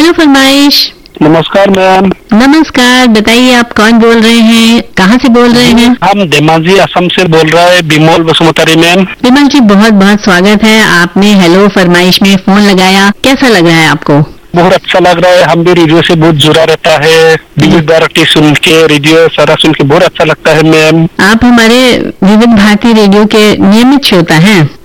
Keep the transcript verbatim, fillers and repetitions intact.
Hello फरमाइश। नमस्कार ma'am. नमस्कार, बताइए आप कौन बोल रहे हैं, कहाँ से बोल रहे हैं? हम धेमाजी असम से बोल रहा है बिमल बसुमतारी मैम। विमल जी, बहुत बहुत स्वागत है, आपने हेलो फरमाइश में फोन लगाया। कैसा लग रहा है आपको? बहुत अच्छा लग रहा है, हम भी रेडियो से बहुत जुड़ा रहता है, विविध भारती सुन के, रेडियो सारा सुन के बहुत अच्छा लगता है मैम। आप हमारे विविध भारती रेडियो के नियमित श्रोता हैं?